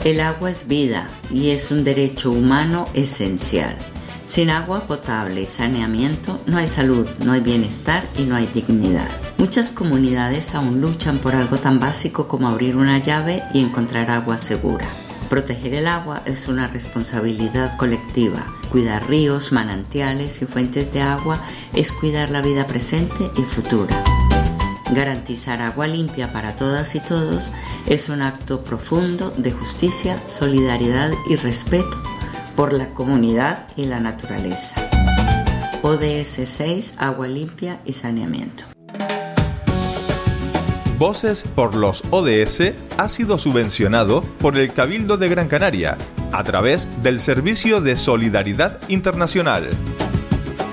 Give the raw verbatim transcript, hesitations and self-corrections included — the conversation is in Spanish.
El agua es vida y es un derecho humano esencial. Sin agua potable y saneamiento no hay salud, no hay bienestar y no hay dignidad. Muchas comunidades aún luchan por algo tan básico como abrir una llave y encontrar agua segura. Proteger el agua es una responsabilidad colectiva. Cuidar ríos, manantiales y fuentes de agua es cuidar la vida presente y futura. Garantizar agua limpia para todas y todos es un acto profundo de justicia, solidaridad y respeto por la comunidad y la naturaleza. O D S seis, Agua limpia y saneamiento. Voces por los O D S ha sido subvencionado por el Cabildo de Gran Canaria a través del Servicio de Solidaridad Internacional.